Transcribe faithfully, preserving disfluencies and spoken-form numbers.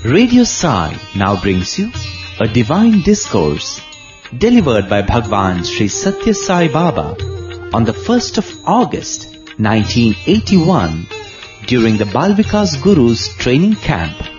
Radio Sai now brings you a divine discourse delivered by Bhagwan Sri Satya Sai Baba on the first of August nineteen eighty-one during the Bal Vikas Guru's training camp